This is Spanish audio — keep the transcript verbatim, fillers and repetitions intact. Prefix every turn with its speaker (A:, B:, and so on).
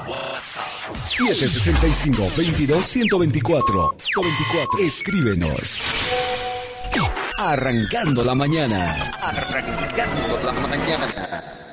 A: siete seis cinco, veintidós, ciento veinticuatro. Escríbenos. Arrancando la mañana. Arrancando la mañana.